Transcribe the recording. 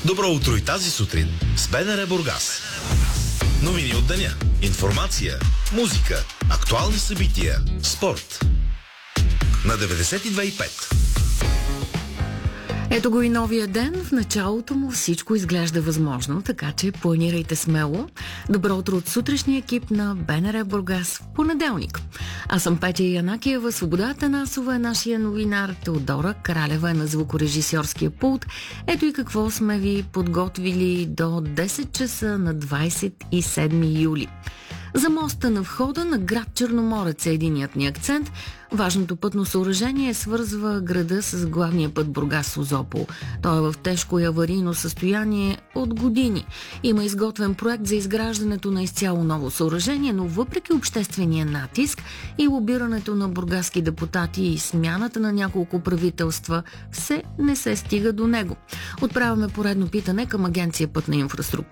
Добро утро и тази сутрин с БНР Бургас. Новини от деня, информация, музика, актуални събития, спорт. На 92,5. Ето го и новия ден. В началото му всичко изглежда възможно, така че планирайте смело. Добро утро от сутрешния екип на БНР Бургас в понеделник. Аз съм Петя Янакиева, Свобода Танасова е нашия новинар, Теодора Кралева е на звукорежисьорския пулт. Ето и какво сме ви подготвили до 10 часа на 27 юли. За моста на входа на град Черноморец е единият ни акцент. Важното пътно съоръжение свързва града с главния път Бургас-Созопол. Той е в тежко и аварийно състояние от години. Има изготвен проект за изграждането на изцяло ново съоръжение, но въпреки обществения натиск и лобирането на бургаски депутати и смяната на няколко правителства, все не се стига до него. Отправяме поредно питане към Агенция Пътна инфраструктура.